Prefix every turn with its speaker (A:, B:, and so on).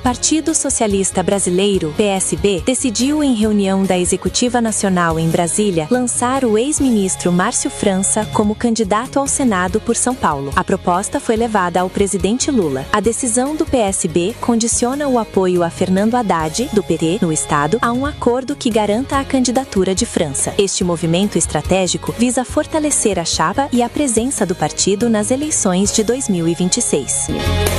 A: Partido Socialista Brasileiro, PSB, decidiu em reunião da Executiva Nacional em Brasília lançar o ex-ministro Márcio França como candidato ao Senado por São Paulo. A proposta foi levada ao presidente Lula. A decisão do PSB condiciona o apoio a Fernando Haddad, do PT, no estado, a um acordo que garanta a candidatura de França. Este movimento estratégico visa fortalecer a chapa e a presença do partido nas eleições de 2026.